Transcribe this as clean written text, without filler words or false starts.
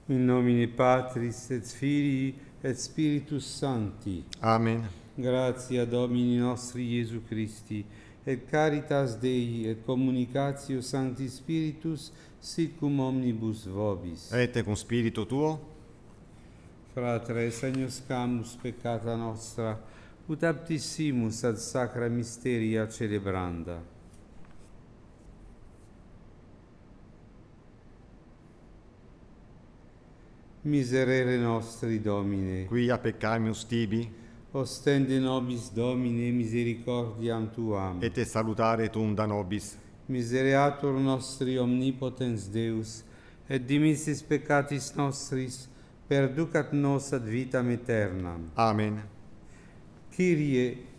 In nomine Patris et Filii et Spiritus Sancti. Amen. Gratia Domini nostri Iesu Christi, et caritas Dei et communicatio Sancti Spiritus, sic cum omnibus vobis. Et cum spiritu tuo, Fratres, agnoscamus peccata nostra, ut aptissimus ad sacra mysteria celebranda. Miserere nostri, Domine, quia peccamus tibi, ostende nobis Domine misericordiam Tuam. et salutare tuum da nobis. Misereatur nostri omnipotens Deus, et dimissis peccatis nostris, perducat nos ad vitam aeternam. Amen. Kyrie